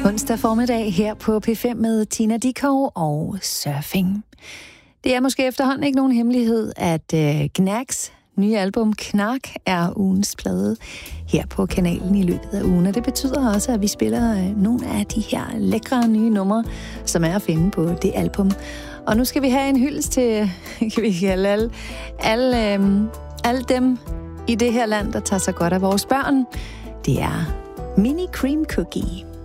Onsdag formiddag her på P5 med Tina Dickow og Surfing. Det er måske efterhånden ikke nogen hemmelighed, at Gnags nye album Knark er ugens plade her på kanalen i løbet af ugen. Og det betyder også, at vi spiller nogle af de her lækre nye numre, som er at finde på det album. Og nu skal vi have en hyldest til, kan vi kalde alle dem i det her land, der tager sig godt af vores børn. Det er Mini Cream Cookie.